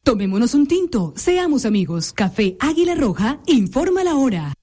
Tomémonos un tinto, seamos amigos. Café Águila Roja, informa la hora.